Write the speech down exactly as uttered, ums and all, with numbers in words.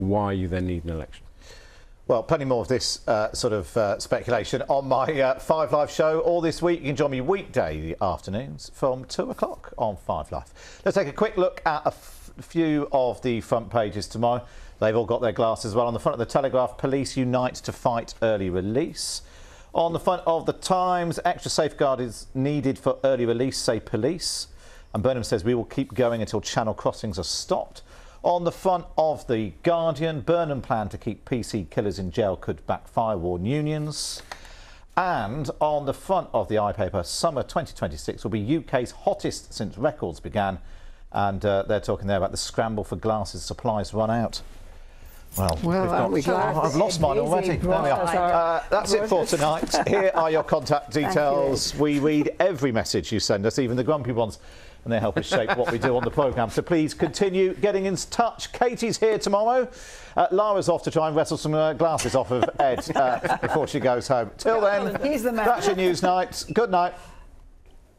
why you then need an election. Well, plenty more of this uh, sort of uh, speculation on my uh, Five Live show all this week. You can join me weekday afternoons from two o'clock on Five Live. Let's take a quick look at a f few of the front pages tomorrow. They've all got their glasses as well. On the front of the Telegraph, police unite to fight early release. On the front of the Times, extra safeguard is needed for early release, say police. And Burnham says we will keep going until channel crossings are stopped. On the front of the Guardian, Burnham plan to keep P C killers in jail could backfire, warn unions. And on the front of the iPaper, summer twenty twenty-six will be U K's hottest since records began. And uh, they're talking there about the scramble for glasses supplies run out. Well, well we've got, we glad oh, I've lost mine already. There we are. Uh, that's it for tonight. Here are your contact details. We read every message you send us, even the grumpy ones, and they help us shape what we do on the programme. So please continue getting in touch. Katie's here tomorrow. Uh, Lara's off to try and wrestle some uh, glasses off of Ed uh, before she goes home. Till then, He's the man. that's your news night. Good night.